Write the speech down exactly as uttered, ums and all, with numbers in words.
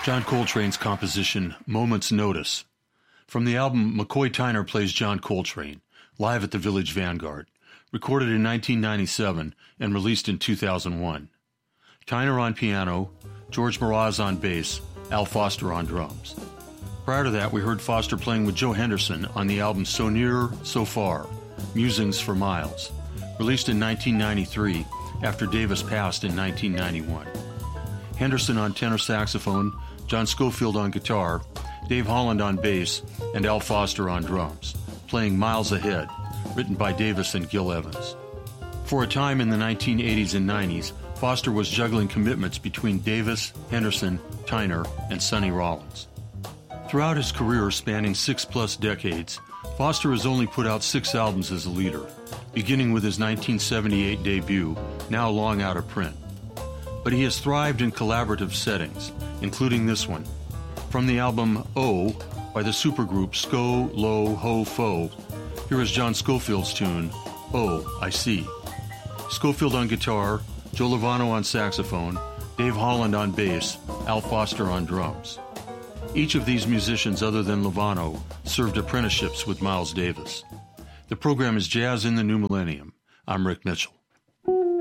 John Coltrane's composition, Moment's Notice. From the album McCoy Tyner Plays John Coltrane, live at the Village Vanguard, recorded in nineteen ninety-seven and released in two thousand one. Tyner on piano, George Mraz on bass, Al Foster on drums. Prior to that, we heard Foster playing with Joe Henderson on the album So Near, So Far, Musings for Miles, released in nineteen ninety-three after Davis passed in nineteen ninety-one. Henderson on tenor saxophone, John Scofield on guitar, Dave Holland on bass, and Al Foster on drums, playing Miles Ahead, written by Davis and Gil Evans. For a time in the nineteen eighties and nineties, Foster was juggling commitments between Davis, Henderson, Tyner, and Sonny Rollins. Throughout his career spanning six-plus decades, Foster has only put out six albums as a leader, beginning with his nineteen seventy-eight debut, now long out of print. But he has thrived in collaborative settings, including this one. From the album O by the supergroup Sco, Lo, Ho, Fo, here is John Scofield's tune, Oh, I See. Scofield on guitar, Joe Lovano on saxophone, Dave Holland on bass, Al Foster on drums. Each of these musicians, other than Lovano, served apprenticeships with Miles Davis. The program is Jazz in the New Millennium. I'm Rick Mitchell.